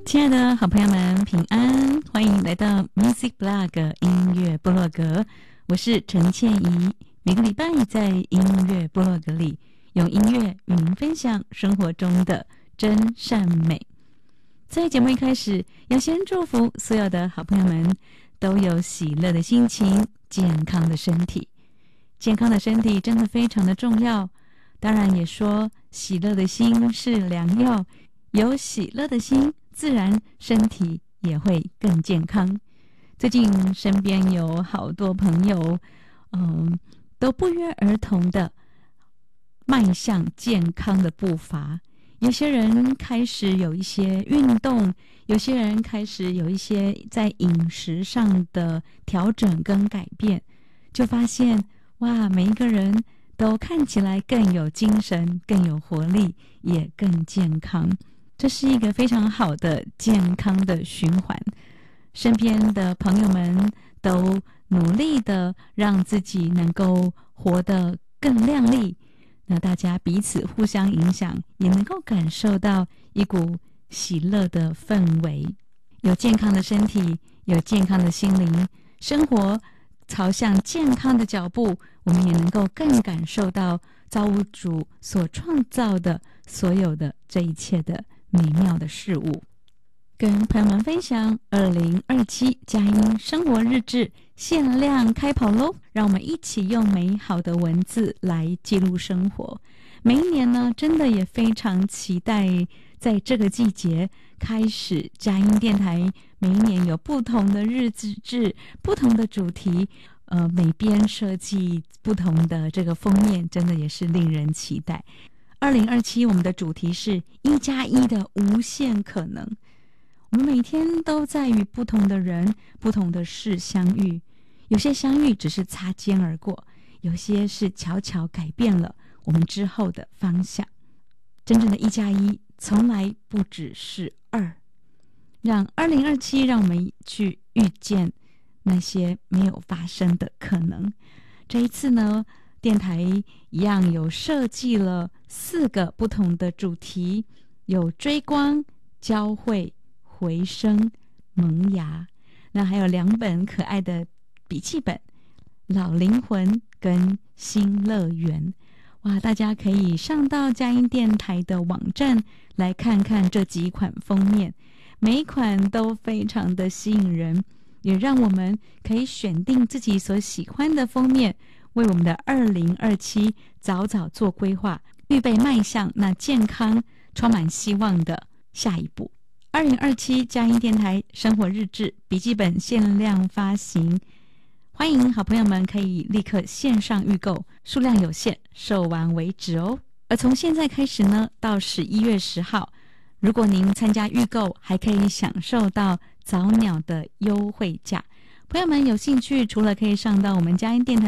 亲爱的好朋友们，平安，欢迎来到 Music Blog 音乐部落格，我是陈倩怡。每个礼拜在音乐部落格里，用音乐与您分享生活中的真善美。在节目一开始，要先祝福所有的好朋友们都有喜乐的心情，健康的身体。健康的身体真的非常的重要，当然也说喜乐的心是良药，有喜乐的心，自然身体也会更健康。最近身边有好多朋友都不约而同的迈向健康的步伐。有些人开始有一些运动，有些人开始有一些在饮食上的调整跟改变，就发现哇，每一个人都看起来更有精神，更有活力，也更健康。这是一个非常好的健康的循环。身边的朋友们都努力的让自己能够活得更亮丽，那大家彼此互相影响，也能够感受到一股喜乐的氛围。有健康的身体，有健康的心灵，生活朝向健康的脚步，我们也能够更感受到造物主所创造的所有的这一切的美妙的事物。跟朋友们分享2027佳音生活日志限量开跑咯，让我们一起用美好的文字来记录生活。每一年呢，真的也非常期待在这个季节开始，佳音电台每一年有不同的日志，不同的主题，每边设计不同的这个封面，真的也是令人期待。2027我们的主题是1+1的无限可能。我们每天都在与不同的人、不同的事相遇，有些相遇只是擦肩而过，有些是悄悄改变了我们之后的方向。真正的1+1从来不只是2，让2027让我们去遇见那些没有发生的可能。这一次呢，电台一样有设计了4个不同的主题，有追光、交汇、回声、萌芽，那还有2本可爱的笔记本，老灵魂跟新乐园。哇，大家可以上到佳音电台的网站来看看这几款封面，每一款都非常的吸引人，也让我们可以选定自己所喜欢的封面，为我们的2027早早做规划，预备迈向那健康充满希望的下一步。2027佳音电台生活日志笔记本限量发行，欢迎好朋友们可以立刻线上预购，数量有限，售完为止哦。而从现在开始呢，到11月10号，如果您参加预购，还可以享受到早鸟的优惠价。朋友们有兴趣，除了可以上到我们佳音电台